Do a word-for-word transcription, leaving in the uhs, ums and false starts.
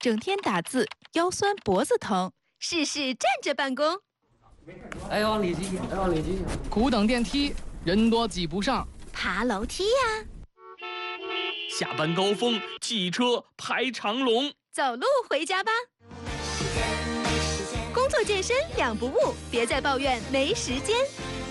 整天打字，腰酸脖子疼，试试站着办公。 哎，往里挤，哎，往里挤。 苦等电梯，人多挤不上。 爬楼梯呀、 啊！下班高峰，汽车排长龙。 走路回家吧。工作健身两不误，别再抱怨没时间。